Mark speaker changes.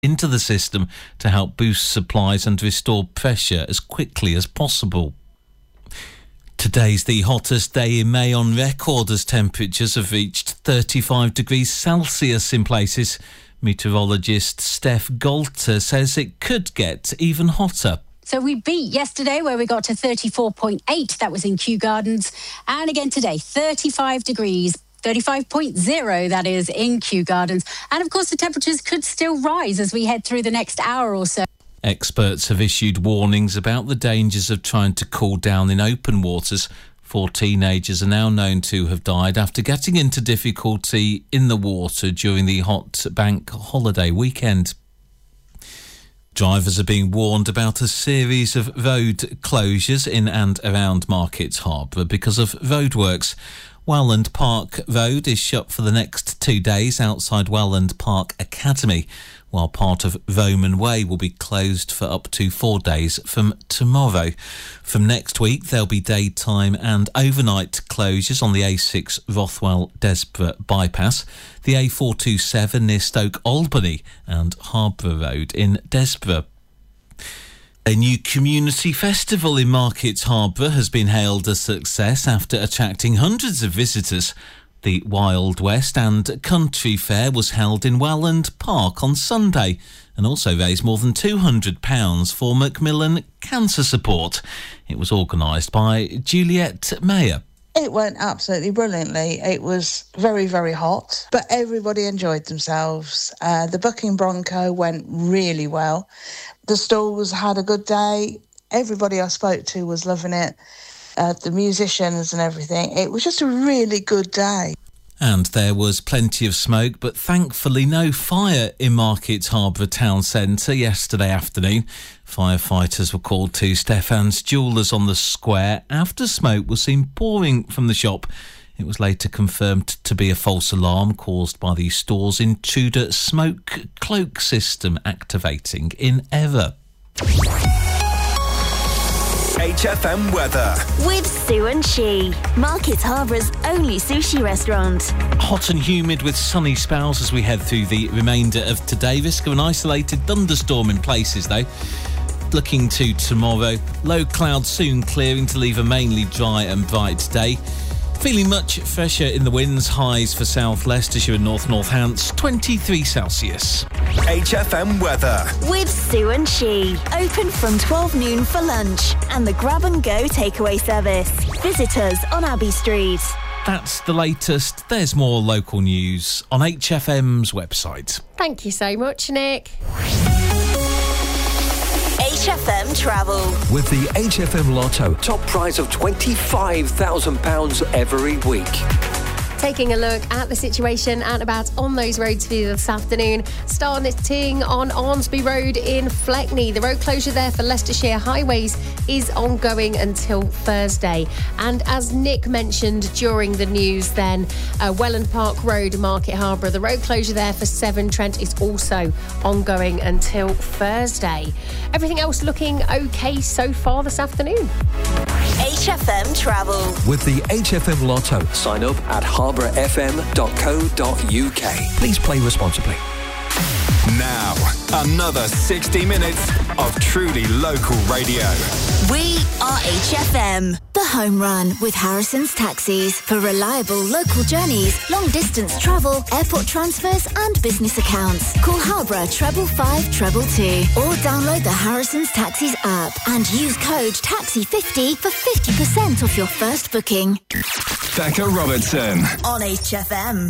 Speaker 1: into the system to help boost supplies and restore pressure as quickly as possible. Today's the hottest day in May on record as temperatures have reached 35 degrees Celsius in places. Meteorologist Steph Golter says it could get even hotter.
Speaker 2: So we beat yesterday where we got to 34.8. That was in Kew Gardens. And again today, 35 degrees. 35.0, that is, in Kew Gardens. And, of course, the temperatures could still rise as we head through the next hour or so.
Speaker 1: Experts have issued warnings about the dangers of trying to cool down in open waters. 4 teenagers are now known to have died after getting into difficulty in the water during the hot bank holiday weekend. Drivers are being warned about a series of road closures in and around Market Harbour because of roadworks. Welland Park Road is shut for the next 2 days outside Welland Park Academy, while part of Roman Way will be closed for up to 4 days from tomorrow. From next week, there'll be daytime and overnight closures on the A6 Rothwell-Desborough bypass, the A427 near Stoke Albany and Harbour Road in Desborough. A new community festival in Market Harbour has been hailed a success after attracting hundreds of visitors. The Wild West and Country Fair was held in Welland Park on Sunday and also raised more than £200 for Macmillan Cancer Support. It was organised by Juliet Mayer.
Speaker 3: It went absolutely brilliantly. It was very, very hot, but everybody enjoyed themselves. The Bucking Bronco went really well. The stalls had a good day. Everybody I spoke to was loving it. The musicians and everything. It was just a really good day.
Speaker 1: And there was plenty of smoke, but thankfully no fire in Market Harbour Town Centre yesterday afternoon. Firefighters were called to Stefan's Jewellers on the square after smoke was seen pouring from the shop. It was later confirmed to be a false alarm caused by the store's intruder smoke cloak system activating in error.
Speaker 4: HFM weather
Speaker 5: with Sue and She, Market Harbour's only sushi restaurant.
Speaker 1: Hot and humid with sunny spells as we head through the remainder of today. Risk of an isolated thunderstorm in places though. Looking to tomorrow, low clouds soon clearing to leave a mainly dry and bright day. Feeling much fresher in the winds, highs for South Leicestershire and North Northants, 23 Celsius.
Speaker 4: HFM weather
Speaker 5: with Sue and She. Open from 12 noon for lunch and the grab and go takeaway service. Visit us on Abbey Street.
Speaker 1: That's the latest. There's more local news on HFM's website.
Speaker 6: Thank you so much, Nick.
Speaker 5: HFM Travel.
Speaker 7: With the HFM Lotto, top prize of £25,000 every week.
Speaker 6: Taking a look at the situation and about on those roads for you this afternoon. Starting on Arnsby Road in Fleckney. The road closure there for Leicestershire Highways is ongoing until Thursday. And as Nick mentioned during the news then, Welland Park Road, Market Harbour, the road closure there for Severn Trent is also ongoing until Thursday. Everything else looking okay so far this afternoon.
Speaker 5: HFM Travel.
Speaker 7: With the HFM Lotto, sign up at harbourfm.co.uk. Please play responsibly.
Speaker 4: Now, another 60 minutes of truly local radio.
Speaker 5: We are HFM. The Home Run with Harrison's Taxis for reliable local journeys, long distance travel, airport transfers and business accounts. Call Harborough 555 222 or download the Harrison's Taxis app and use code TAXI50 for 50% off your first booking.
Speaker 4: Becca Robertson
Speaker 5: on HFM.